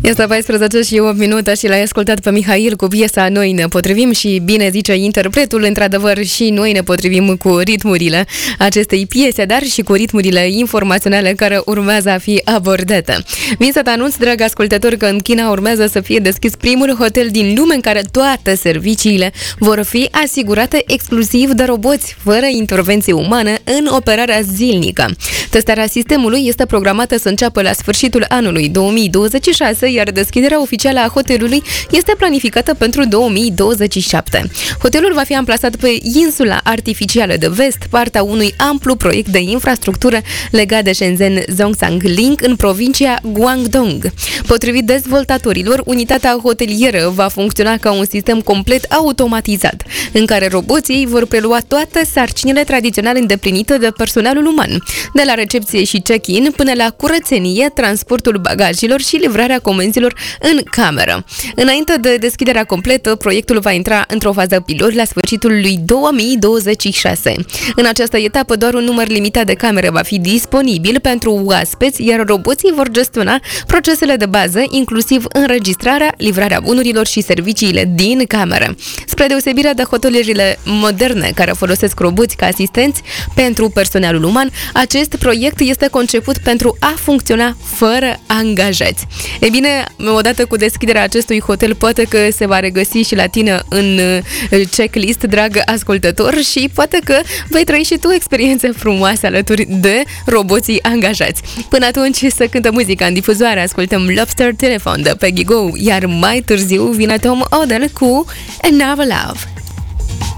Este 14 și 8 minute și l-ai ascultat pe Mihail cu piesa Noi ne potrivim și bine zice interpretul, într-adevăr și noi ne potrivim cu ritmurile acestei piese, dar și cu ritmurile informaționale care urmează a fi abordate. Vin să te anunț, drag ascultător, că în China urmează să fie deschis primul hotel din lume în care toate serviciile vor fi asigurate exclusiv de roboți, fără intervenție umană în operarea zilnică. Testarea sistemului este programată să înceapă la sfârșitul anului 2026, iar deschiderea oficială a hotelului este planificată pentru 2027. Hotelul va fi amplasat pe insula artificială de vest, partea unui amplu proiect de infrastructură legat de Shenzhen Zhongshan Link în provincia Guangdong. Potrivit dezvoltatorilor, unitatea hotelieră va funcționa ca un sistem complet automatizat, în care roboții vor prelua toate sarcinile tradiționale îndeplinite de personalul uman, de la recepție și check-in până la curățenie, transportul bagajelor și livrarea comenzilor în cameră. Înainte de deschiderea completă, proiectul va intra într-o fază pilot la sfârșitul lui 2026. În această etapă, doar un număr limitat de camere va fi disponibil pentru oaspeți, iar roboții vor gestiona procesele de bază, inclusiv înregistrarea, livrarea bunurilor și serviciile din cameră. Spre deosebire de hotelurile moderne care folosesc roboți ca asistenți pentru personalul uman, acest proiect este conceput pentru a funcționa fără angajați. Ei bine, odată cu deschiderea acestui hotel, poate că se va regăsi și la tine în checklist, drag ascultător, și poate că vei trăi și tu experiențe frumoase alături de roboții angajați. Până atunci, să cântă muzica în difuzoare, ascultăm Lobster Telephone de Peggy Gou, iar mai târziu vine Tom Odell cu Another Love.